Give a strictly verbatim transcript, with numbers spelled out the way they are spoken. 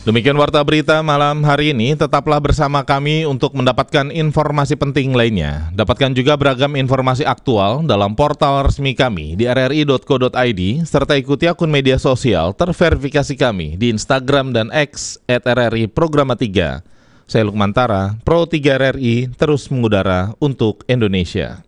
Demikian Warta Berita malam hari ini, tetaplah bersama kami untuk mendapatkan informasi penting lainnya. Dapatkan juga beragam informasi aktual dalam portal resmi kami di r r i dot co dot i d, serta ikuti akun media sosial terverifikasi kami di Instagram dan X at r r i programa tiga. Saya Lukman Tara, Pro tiga R R I, terus mengudara untuk Indonesia.